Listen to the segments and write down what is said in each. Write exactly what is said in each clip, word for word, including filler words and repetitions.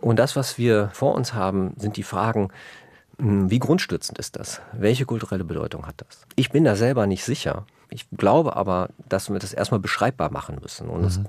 Und das, was wir vor uns haben, sind die Fragen, wie grundstützend ist das? Welche kulturelle Bedeutung hat das? Ich bin da selber nicht sicher. Ich glaube aber, dass wir das erstmal beschreibbar machen müssen und mhm. es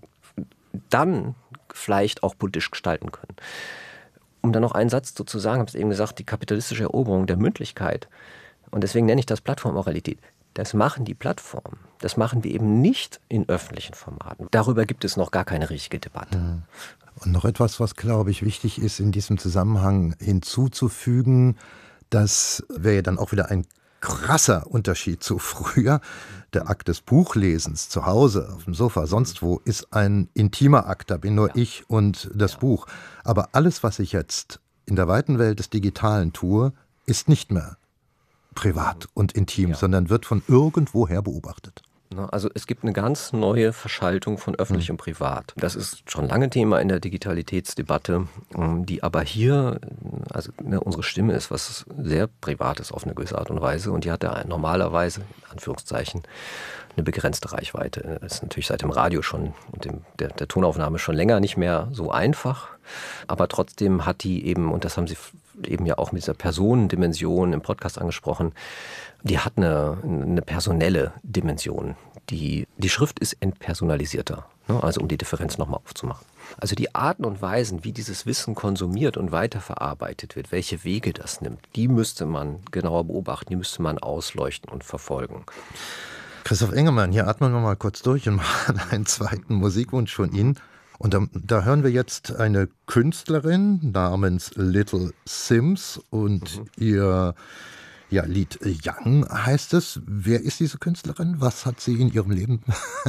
dann vielleicht auch politisch gestalten können. Um dann noch einen Satz zu sagen, habe ich eben gesagt, die kapitalistische Eroberung der Mündlichkeit, und deswegen nenne ich das Plattformoralität, das machen die Plattformen. Das machen wir eben nicht in öffentlichen Formaten. Darüber gibt es noch gar keine richtige Debatte. Mhm. Und noch etwas, was, glaube ich, wichtig ist, in diesem Zusammenhang hinzuzufügen, das wäre ja dann auch wieder ein krasser Unterschied zu früher. Der Akt des Buchlesens zu Hause, auf dem Sofa, sonst wo, ist ein intimer Akt. Da bin nur ja. ich und das ja. Buch. Aber alles, was ich jetzt in der weiten Welt des Digitalen tue, ist nicht mehr privat und intim, ja. sondern wird von irgendwoher beobachtet. Also es gibt eine ganz neue Verschaltung von öffentlich und privat. Das ist schon lange Thema in der Digitalitätsdebatte, die aber hier, also ne, unsere Stimme ist was sehr Privates auf eine gewisse Art und Weise und die hat ja normalerweise, in Anführungszeichen, eine begrenzte Reichweite. Das ist natürlich seit dem Radio schon und dem, der, der Tonaufnahme schon länger nicht mehr so einfach, aber trotzdem hat die eben, und das haben Sie eben ja auch mit dieser Personendimension im Podcast angesprochen, die hat eine, eine personelle Dimension. Die, die Schrift ist entpersonalisierter, ne? Also um die Differenz nochmal aufzumachen. Also die Arten und Weisen, wie dieses Wissen konsumiert und weiterverarbeitet wird, welche Wege das nimmt, die müsste man genauer beobachten, die müsste man ausleuchten und verfolgen. Christoph Engelmann, hier atmen wir mal kurz durch und machen einen zweiten Musikwunsch von Ihnen. Und da, da hören wir jetzt eine Künstlerin namens Little Simz und mhm. ihr ja, Lied Young heißt es. Wer ist diese Künstlerin? Was hat sie in ihrem Leben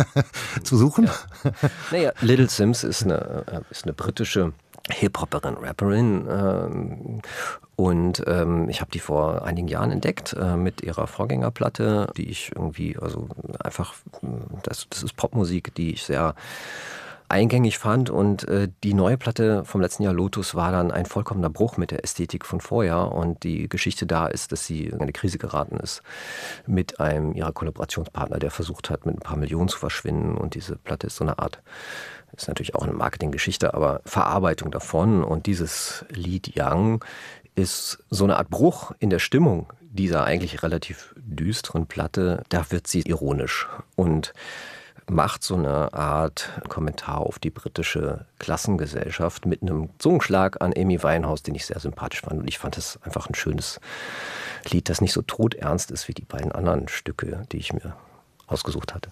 zu suchen? Ja. Naja, Little Simz ist eine, ist eine britische Hip-Hopperin, Rapperin ähm, und ähm, ich habe die vor einigen Jahren entdeckt äh, mit ihrer Vorgängerplatte, die ich irgendwie, also einfach, das, das ist Popmusik, die ich sehr eingängig fand und äh, die neue Platte vom letzten Jahr, Lotus, war dann ein vollkommener Bruch mit der Ästhetik von vorher und die Geschichte da ist, dass sie in eine Krise geraten ist mit einem ihrer Kollaborationspartner, der versucht hat, mit ein paar Millionen zu verschwinden und diese Platte ist so eine Art, ist natürlich auch eine Marketinggeschichte, aber Verarbeitung davon und dieses Lied Young ist so eine Art Bruch in der Stimmung dieser eigentlich relativ düsteren Platte, da wird sie ironisch und macht so eine Art Kommentar auf die britische Klassengesellschaft mit einem Zungenschlag an Amy Winehouse, den ich sehr sympathisch fand. Und ich fand es einfach ein schönes Lied, das nicht so todernst ist wie die beiden anderen Stücke, die ich mir ausgesucht hatte.